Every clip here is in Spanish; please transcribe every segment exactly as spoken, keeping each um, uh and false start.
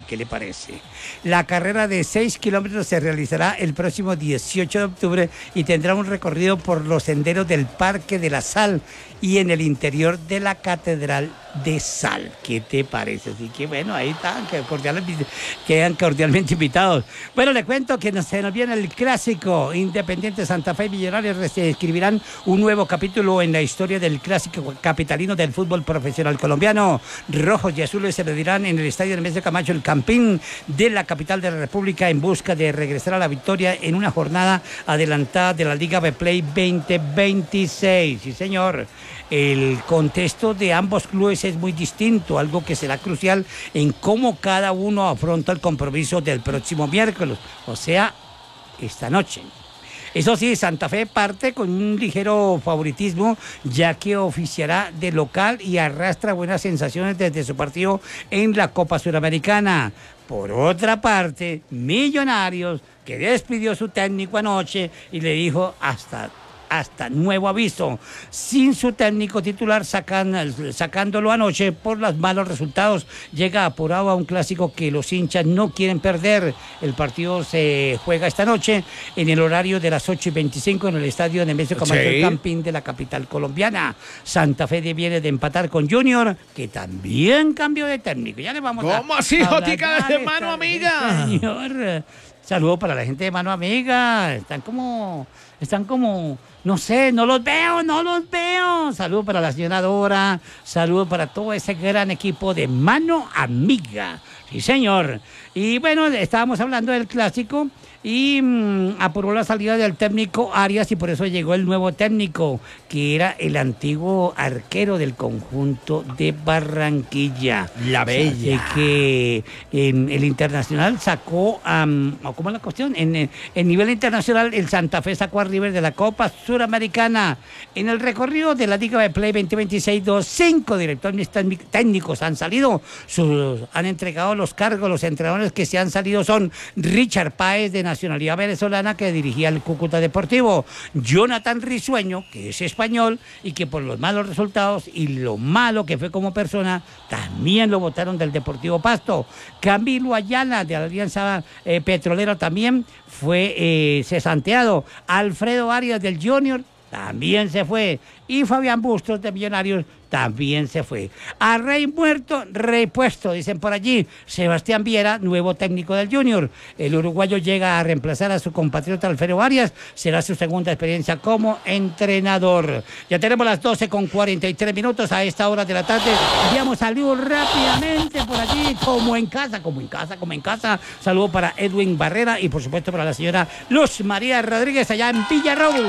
¿Qué le parece? La carrera de seis kilómetros se realizará el próximo dieciocho de octubre y tendrá un recorrido por los senderos del Parque de la Sal y en el interior de la Catedral de Sal. ¿Qué te parece? Así que bueno, ahí están, que cordialmente, quedan cordialmente invitados. Bueno, le cuento que nos, se nos viene el clásico. Independiente Santa Fe y Millonarios escribirán un nuevo capítulo en la historia del clásico capitalino del fútbol profesional colombiano. Rojos y azules se medirán en el estadio Nemesio Camacho, el Campín de la capital de la República, en busca de regresar a la victoria en una jornada adelantada de la Liga Betplay veinte veintiséis. Sí, señor. El contexto de ambos clubes es muy distinto, algo que será crucial en cómo cada uno afronta el compromiso del próximo miércoles, o sea, esta noche. Eso sí, Santa Fe parte con un ligero favoritismo, ya que oficiará de local y arrastra buenas sensaciones desde su partido en la Copa Suramericana. Por otra parte, Millonarios, que despidió a su técnico anoche y le dijo hasta... hasta nuevo aviso, sin su técnico titular sacan, sacándolo anoche por los malos resultados, llega apurado a un clásico que los hinchas no quieren perder. El partido se juega esta noche en el horario de las ocho y veinticinco en el estadio Nemesio Camacho, sí, el Campín de la capital colombiana. Santa Fe viene de empatar con Junior, que también cambió de técnico. Ya le vamos a... ¿Cómo así, Jotica, de Mano Amiga? Señor, saludo para la gente de Mano Amiga. Están como... Están como, no sé, no los veo, no los veo. Saludos para la señora Dora, saludos para todo ese gran equipo de Mano Amiga. Sí, señor. Y bueno, estábamos hablando del clásico y mmm, apuró la salida del técnico Arias y por eso llegó el nuevo técnico, que era el antiguo arquero del conjunto de Barranquilla. La Bella. Así que en el internacional sacó, um, ¿cómo es la cuestión? En el nivel internacional, el Santa Fe sacó a River de la Copa Suramericana. En el recorrido de la Liga Betplay veinte veintiséis, dos, cinco directores técnicos han salido, sus, han entregado los cargos. Los entrenadores que se han salido son Richard Páez, de nacionalidad venezolana, que dirigía el Cúcuta Deportivo; Jonathan Risueño, que es español y que por los malos resultados y lo malo que fue como persona, también lo votaron del Deportivo Pasto; Camilo Ayala, de la Alianza eh, Petrolera, también fue eh, cesanteado; Alfredo Arias, del Junior, también se fue; y Fabián Bustos, de Millonarios, también se fue. A rey muerto, rey puesto, dicen por allí. Sebastián Viera, nuevo técnico del Junior. El uruguayo llega a reemplazar a su compatriota Alfredo Arias. Será su segunda experiencia como entrenador. Ya tenemos las doce con cuarenta y tres minutos a esta hora de la tarde. Enviamos saludos rápidamente por allí, como en casa, como en casa, como en casa. Saludo para Edwin Barrera y por supuesto para la señora Luz María Rodríguez allá en Villarroel.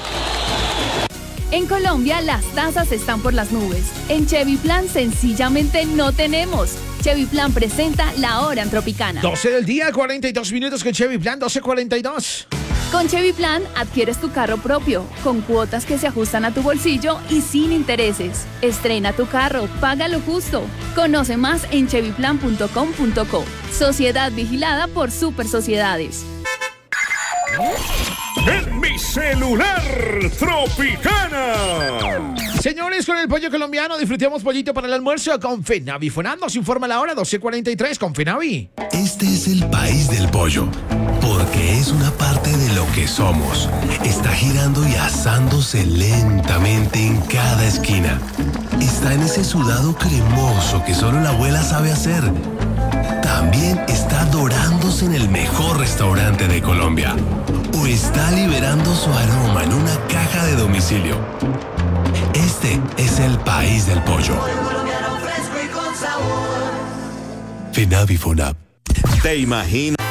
En Colombia las tasas están por las nubes. En Chevy Plan sencillamente no tenemos. Chevy Plan presenta la hora en Tropicana. doce del día, cuarenta y dos minutos con Chevy Plan, doce cuarenta y dos. Con Chevy Plan adquieres tu carro propio, con cuotas que se ajustan a tu bolsillo y sin intereses. Estrena tu carro, págalo justo. Conoce más en chevy plan punto com punto co. Sociedad vigilada por Super Sociedades. En mi celular, Tropicana. Señores, con el pollo colombiano disfrutemos pollito para el almuerzo con Fenavi. Fonando nos informa la hora, doce cuarenta y tres con Fenavi. Este es el país del pollo, porque es una parte de lo que somos. Está girando y asándose lentamente en cada esquina. Está en ese sudado cremoso que solo la abuela sabe hacer. También está dorándose en el mejor restaurante de Colombia. O está liberando su aroma en una caja de domicilio. Este es el país del pollo. Fenavi Fonab. ¿Te imaginas?